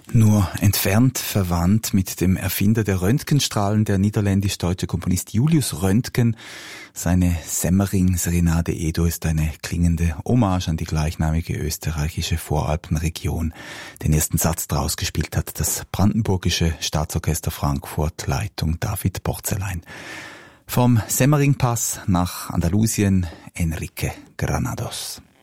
Nur entfernt verwandt mit dem Erfinder der Röntgenstrahlen, der niederländisch-deutsche Komponist Julius Röntgen. Seine Semmering-Serenade Edo ist eine klingende Hommage an die gleichnamige österreichische Voralpenregion. Den ersten Satz daraus gespielt hat das Brandenburgische Staatsorchester Frankfurt, Leitung David Porcelein. Vom Semmering-Pass nach Andalusien, Enrique Granados.